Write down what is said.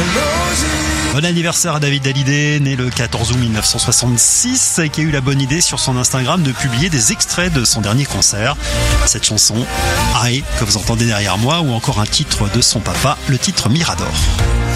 Bon anniversaire à David Hallyday, né le 14 août 1966, qui a eu la bonne idée sur son Instagram de publier des extraits de son dernier concert. Cette chanson, I, que vous entendez derrière moi, ou encore un titre de son papa, le titre Mirador.